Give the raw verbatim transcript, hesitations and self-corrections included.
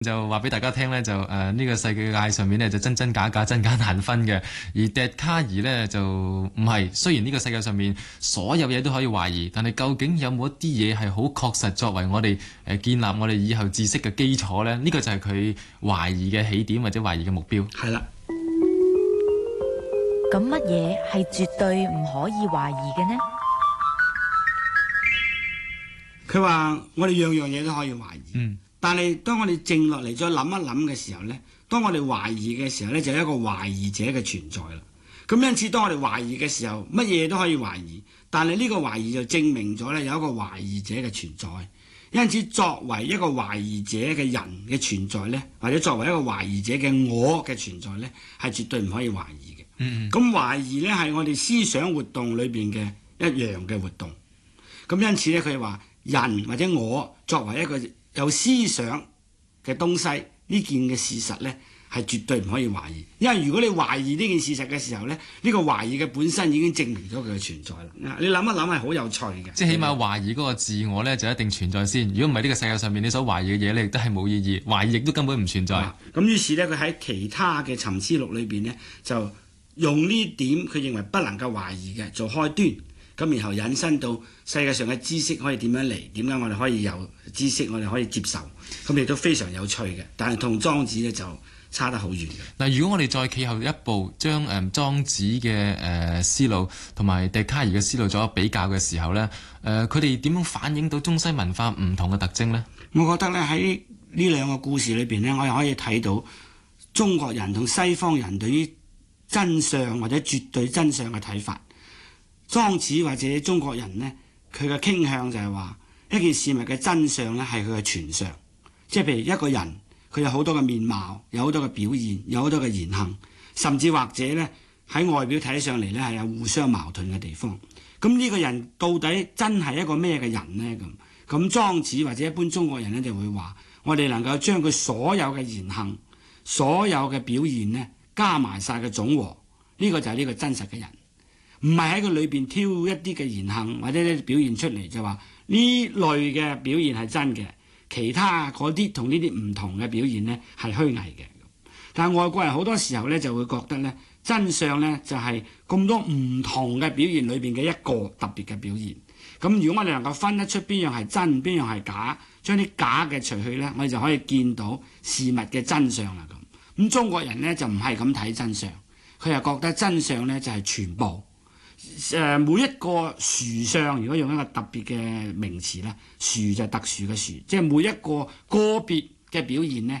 就話俾大家聽咧，就誒呢、呃這個世界上面咧就真真假假、真假難分嘅。而笛卡爾咧就唔係，雖然呢個世界上面所有嘢都可以懷疑，但係究竟有冇一啲嘢係好確實作為我哋誒、呃、建立我哋以後知識嘅基礎咧？呢、這個就係佢懷疑嘅起點或者懷疑嘅目標。 係啦。 咁乜嘢係絕對唔可以懷疑嘅呢？ 佢話我哋樣樣嘢都可以懷疑。 嗯。 但係當我哋靜落嚟再諗一諗嘅時候呢，當我哋懷疑嘅時候呢，就有一個懷疑者嘅存在啦。咁因此，當我哋懷疑嘅時候，乜嘢都可以懷疑，但係呢個懷疑就證明咗呢有一個懷疑者嘅存在。因此，作為一個懷疑者嘅人嘅存在呢，或者作為一個懷疑者嘅我嘅存在呢，係絕對唔可以懷疑嘅。嗯嗯。咁懷疑呢係我哋思想活動裏邊嘅一樣嘅活動。咁因此呢，佢話人或者我作為一個有思想嘅東西，呢件嘅事實呢係絕對唔可以懷疑，因為如果你懷疑呢件事實嘅時候呢，呢、呢個懷疑嘅本身已經證明咗佢嘅存在啦。你諗一諗係好有趣嘅， 即係起碼懷疑嗰個自我呢就一定存在先。如果唔係呢個世界上面你所懷疑嘅嘢呢，亦都係冇意義，懷疑亦都根本唔存在。咁、 嗯、於是呢，佢喺其他嘅尋思錄裏邊呢，就用呢點佢認為不能夠懷疑嘅做開端。咁然後引申到世界上嘅知識可以點樣嚟？點解我哋可以有知識？我哋可以接受，咁亦都非常有趣嘅。但係同莊子咧就差得好遠嘅。 嗱，如果我哋再企後一步，將誒、呃、莊子嘅誒、呃、思路同埋笛卡爾嘅思路做一個比較嘅時候咧，誒佢哋點樣反映到中西文化唔同嘅特徵呢？ 我覺得咧喺呢兩個故事裏邊呢，我哋可以睇到中國人同西方人對於真相或者絕對真相嘅睇法。莊子或者中國人呢，佢嘅傾向就係話一件事物嘅真相呢係佢嘅全相，即係譬如一個人佢有好多嘅面貌，有好多嘅表現，有好多嘅言行，甚至或者呢喺外表睇上嚟呢係有互相矛盾嘅地方。咁呢個人到底真係一個咩嘅人呢？咁咁莊子或者一般中國人呢就會話，我哋能夠將佢所有嘅言行、所有嘅表現呢加埋晒嘅總和，呢個就係呢個真實嘅人。唔係喺佢裏邊挑一啲嘅言行或者咧表現出嚟，就話呢類嘅表現係真嘅，其他嗰啲同呢啲唔同嘅表現呢係虛偽嘅。但係外國人好多時候呢就會覺得呢真相呢就係咁多唔同嘅表現裏邊嘅一個特別嘅表現。咁如果我哋能夠分得出邊樣係真，邊樣係假，將啲假嘅除去呢，我哋就可以見到事物嘅真相啦。咁咁中國人呢就唔係咁睇真相，佢係覺得真相呢就係全部。誒每一個殊相，如果用一個特別嘅名詞咧，殊就係特殊嘅殊，即係每一個個別嘅表現呢，